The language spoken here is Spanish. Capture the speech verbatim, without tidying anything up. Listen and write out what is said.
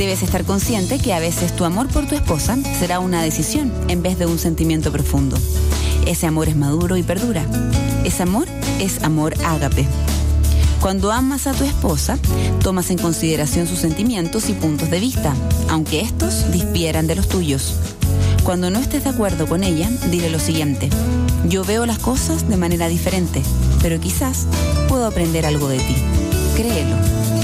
Debes estar consciente que a veces tu amor por tu esposa será una decisión en vez de un sentimiento profundo. Ese amor es maduro y perdura. Ese amor es amor ágape. Cuando amas a tu esposa, tomas en consideración sus sentimientos y puntos de vista, aunque estos difieran de los tuyos. Cuando no estés de acuerdo con ella, dile lo siguiente: yo veo las cosas de manera diferente, pero quizás puedo aprender algo de ti. Créelo.